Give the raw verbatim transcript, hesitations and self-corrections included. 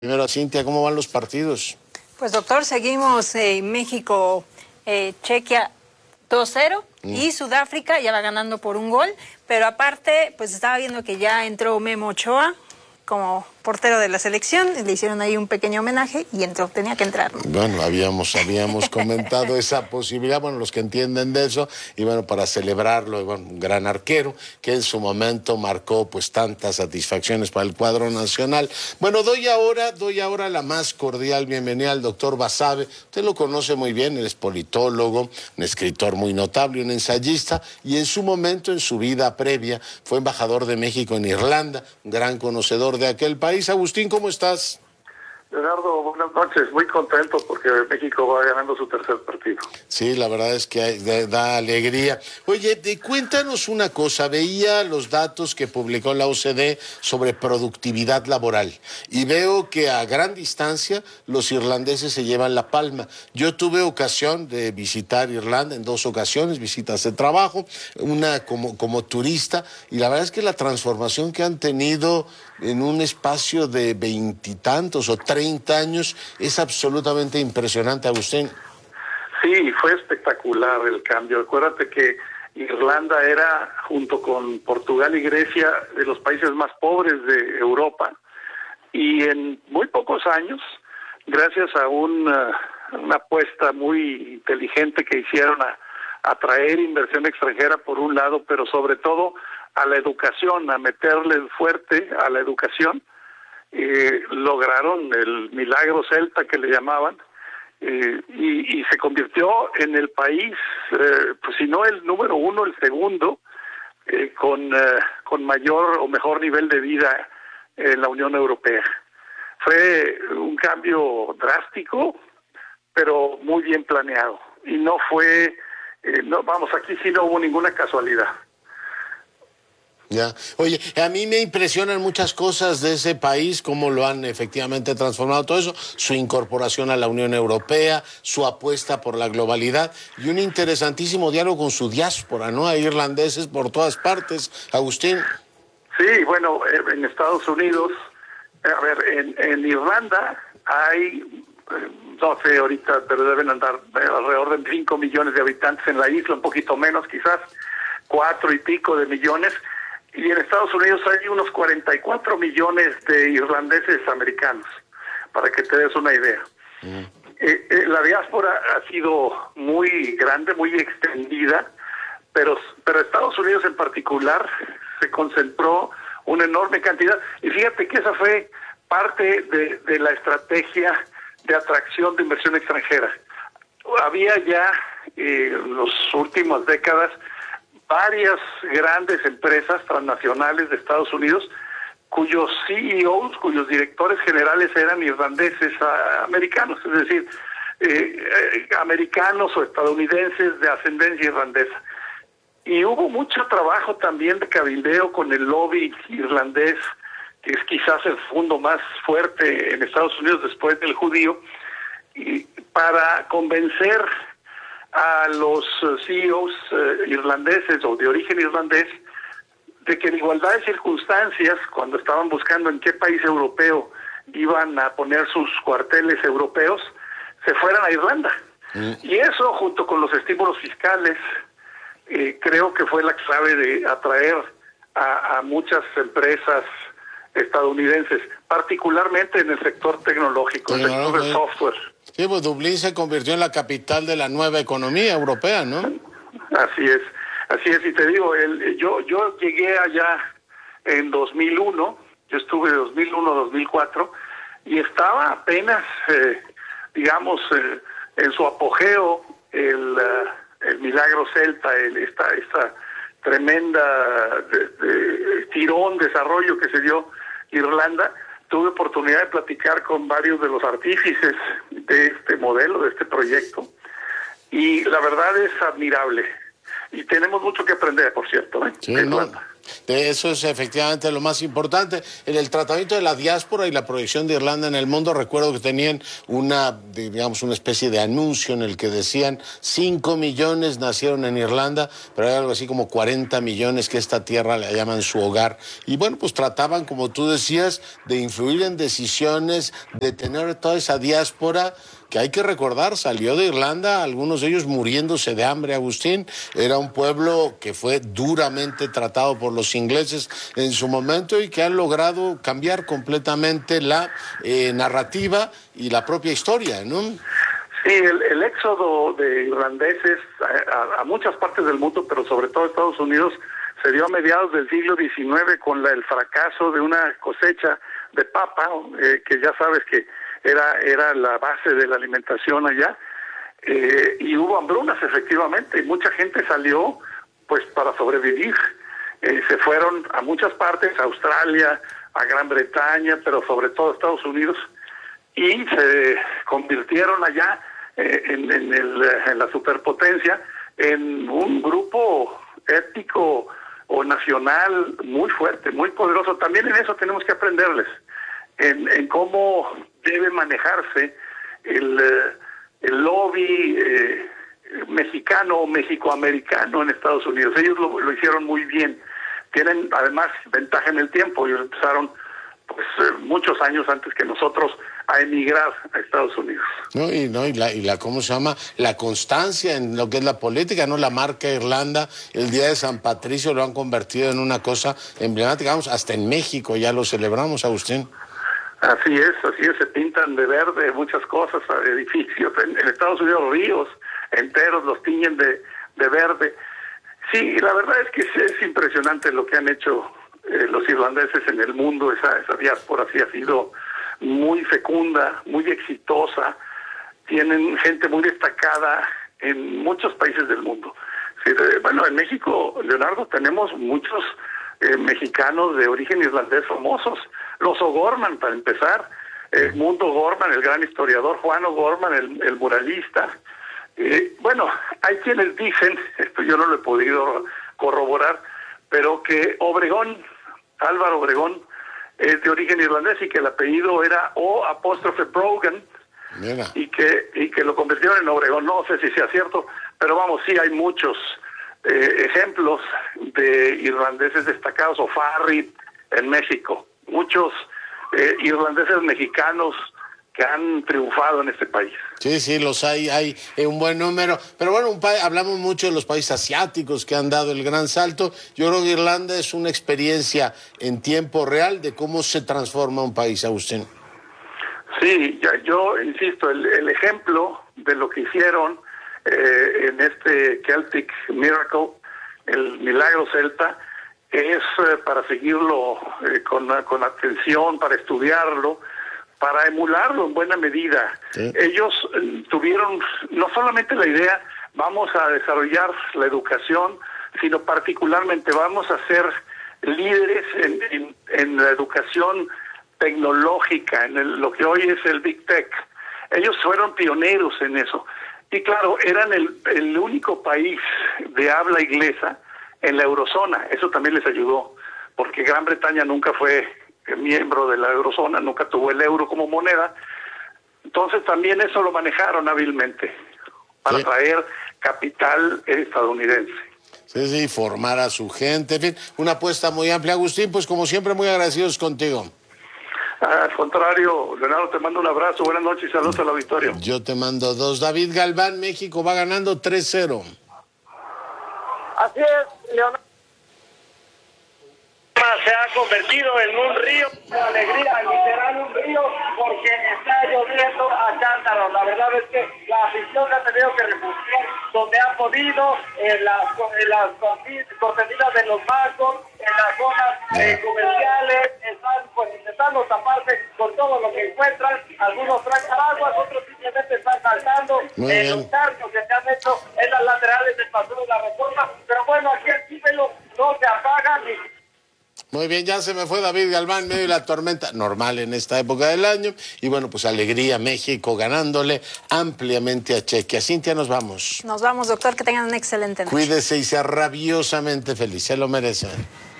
Primero, Cintia, ¿cómo van los partidos? Pues doctor, seguimos eh, México, eh, Chequia dos cero mm. y Sudáfrica ya va ganando por un gol, pero aparte pues estaba viendo que ya entró Memo Ochoa como portero de la selección, le hicieron ahí un pequeño homenaje y entró, tenía que entrar, ¿no? Bueno, habíamos, habíamos comentado esa posibilidad, bueno, los que entienden de eso, y bueno, para celebrarlo, bueno, un gran arquero que en su momento marcó pues tantas satisfacciones para el cuadro nacional. Bueno, doy ahora, doy ahora la más cordial bienvenida al doctor Basabe. Usted lo conoce muy bien, él es politólogo, un escritor muy notable, un ensayista, y en su momento, en su vida previa, fue embajador de México en Irlanda, un gran conocedor de aquel país. Agustín, ¿cómo estás? Leonardo, buenas noches. Muy contento porque México va ganando su tercer partido. Sí, la verdad es que hay, da, da alegría. Oye, de, cuéntanos una cosa. Veía los datos que publicó la O C D sobre productividad laboral y veo que a gran distancia los irlandeses se llevan la palma. Yo tuve ocasión de visitar Irlanda en dos ocasiones, visitas de trabajo, una como, como turista, y la verdad es que la transformación que han tenido en un espacio de veintitantos o treinta años es absolutamente impresionante, Agustín. Sí, fue espectacular el cambio. Acuérdate que Irlanda era, junto con Portugal y Grecia, de los países más pobres de Europa, y en muy pocos años, gracias a una, una apuesta muy inteligente que hicieron a atraer inversión extranjera por un lado, pero sobre todo a la educación, a meterle fuerte a la educación, eh, lograron el milagro celta que le llamaban, eh, y, y se convirtió en el país, eh, pues si no el número uno, el segundo, eh, con, eh, con mayor o mejor nivel de vida en la Unión Europea. Fue un cambio drástico, pero muy bien planeado, y no fue, eh, no, vamos, aquí sí no hubo ninguna casualidad. Ya. Oye, a mí me impresionan muchas cosas de ese país, cómo lo han efectivamente transformado todo eso, su incorporación a la Unión Europea, su apuesta por la globalidad y un interesantísimo diálogo con su diáspora, ¿no? Hay irlandeses por todas partes. Agustín. Sí, bueno, en Estados Unidos, a ver, en, en Irlanda hay, no sé ahorita, pero deben andar alrededor de cinco millones de habitantes en la isla, un poquito menos quizás, cuatro y pico de millones. Y en Estados Unidos hay unos cuarenta y cuatro millones de irlandeses americanos, para que te des una idea. Mm. Eh, eh, la diáspora ha sido muy grande, muy extendida, pero, pero Estados Unidos en particular se concentró una enorme cantidad. Y fíjate que esa fue parte de, de la estrategia de atracción de inversión extranjera. Había ya eh, en las últimas décadas varias grandes empresas transnacionales de Estados Unidos cuyos C E Os, cuyos directores generales eran irlandeses a, americanos, es decir, eh, eh, americanos o estadounidenses de ascendencia irlandesa. Y hubo mucho trabajo también de cabildeo con el lobby irlandés, que es quizás el fondo más fuerte en Estados Unidos después del judío, y para convencer a los C E Os eh, irlandeses o de origen irlandés de que en igualdad de circunstancias, cuando estaban buscando en qué país europeo iban a poner sus cuarteles europeos, se fueran a Irlanda. Mm. Y eso, junto con los estímulos fiscales, eh, creo que fue la clave de atraer a, a muchas empresas estadounidenses, particularmente en el sector tecnológico, el sector del software. Sí, pues Dublín se convirtió en la capital de la nueva economía europea, ¿no? Así es, así es, y te digo, el, yo yo llegué allá en dos mil uno, yo estuve de dos mil uno a dos mil cuatro, y estaba apenas, eh, digamos, eh, en su apogeo el, uh, el milagro celta, el, esta, esta tremenda de, de, tirón, desarrollo que se dio Irlanda. Tuve oportunidad de platicar con varios de los artífices de este modelo, de este proyecto, y la verdad es admirable. Y tenemos mucho que aprender, por cierto, ¿eh? Sí, no, De eso es efectivamente lo más importante. En el tratamiento de la diáspora y la proyección de Irlanda en el mundo, recuerdo que tenían una, digamos, una especie de anuncio en el que decían cinco millones nacieron en Irlanda, pero hay algo así como cuarenta millones que esta tierra la llaman su hogar. Y bueno, pues trataban, como tú decías, de influir en decisiones, de tener toda esa diáspora que hay que recordar, salió de Irlanda, algunos de ellos muriéndose de hambre, Agustín. Era un pueblo que fue duramente tratado por los ingleses en su momento y que han logrado cambiar completamente la eh, narrativa y la propia historia, ¿no? Sí, el, el éxodo de irlandeses a, a, a muchas partes del mundo, pero sobre todo a Estados Unidos, se dio a mediados del siglo diecinueve con la, el fracaso de una cosecha de papa, eh, que ya sabes que era era la base de la alimentación allá, eh, y hubo hambrunas efectivamente, y mucha gente salió pues para sobrevivir. Eh, se fueron a muchas partes, a Australia, a Gran Bretaña, pero sobre todo a Estados Unidos, y se convirtieron allá eh, en, en, el, en la superpotencia, en un grupo étnico o nacional muy fuerte, muy poderoso. También en eso tenemos que aprenderles, en, en cómo debe manejarse el, el lobby eh, mexicano o mexicoamericano en Estados Unidos. Ellos lo, lo hicieron muy bien. Tienen además ventaja en el tiempo. Ellos empezaron pues eh, muchos años antes que nosotros a emigrar a Estados Unidos. No, y no, y la, y la, ¿cómo se llama? La constancia en lo que es la política, ¿no? La marca Irlanda, el Día de San Patricio lo han convertido en una cosa emblemática. Vamos, hasta en México ya lo celebramos, Agustín. Así es, así es, se pintan de verde muchas cosas, edificios, en, en Estados Unidos ríos enteros los tiñen de, de verde. Sí, la verdad es que es, es impresionante lo que han hecho eh, los irlandeses en el mundo. Esa, esa diáspora sí ha sido muy fecunda, muy exitosa, tienen gente muy destacada en muchos países del mundo. Sí, eh, bueno, en México, Leonardo, tenemos muchos eh, mexicanos de origen irlandés famosos. Los O'Gorman, para empezar, Edmundo O'Gorman, el gran historiador, Juan O'Gorman, el, el muralista. Eh, bueno, hay quienes dicen, esto yo no lo he podido corroborar, pero que Obregón, Álvaro Obregón, es de origen irlandés y que el apellido era O apóstrofe Brogan, Mira. y que y que lo convirtieron en Obregón. No sé si sea cierto, pero vamos, sí hay muchos eh, ejemplos de irlandeses destacados, o Farri en México. Muchos eh, irlandeses mexicanos que han triunfado en este país. Sí, sí, los hay, hay un buen número. Pero bueno, un hablamos mucho de los países asiáticos que han dado el gran salto. Yo creo que Irlanda es una experiencia en tiempo real de cómo se transforma un país, Agustín. Sí, ya, yo insisto, el, el ejemplo de lo que hicieron eh, en este Celtic Miracle, el milagro celta, es eh, para seguirlo eh, con, con atención, para estudiarlo, para emularlo en buena medida. Sí. Ellos eh, tuvieron no solamente la idea, vamos a desarrollar la educación, sino particularmente vamos a ser líderes en, en, en la educación tecnológica, en el, lo que hoy es el Big Tech. Ellos fueron pioneros en eso. Y claro, eran el, el único país de habla inglesa en la eurozona. Eso también les ayudó, porque Gran Bretaña nunca fue miembro de la eurozona, nunca tuvo el euro como moneda. Entonces también eso lo manejaron hábilmente para sí. traer capital estadounidense. Sí, sí, formar a su gente, en fin, una apuesta muy amplia. Agustín, pues como siempre, muy agradecidos contigo. Al contrario, Leonardo, te mando un abrazo, buenas noches y saludos al auditorio. Yo te mando dos. David Galván, México va ganando tres cero. Así es, Leonardo. Se ha convertido en un río de alegría, literal un río, porque está lloviendo a cántaros. La verdad es que la afición ha tenido que refugiar donde ha podido, en las, en las cortesinas de los bancos, en las zonas eh, comerciales, están pues intentando taparse con todo lo que encuentran. Algunos traen paraguas, otros simplemente están saltando en los charcos que se han hecho en las laterales del Paseo de la Reforma. Pero bueno, aquí el cíbelo no se apaga ni... Muy bien, ya se me fue David Galván, medio de la tormenta, normal en esta época del año. Y bueno, pues alegría, México ganándole ampliamente a Chequia. Cintia, nos vamos. Nos vamos, doctor, que tengan un excelente noche. Cuídese y sea rabiosamente feliz, se lo merece.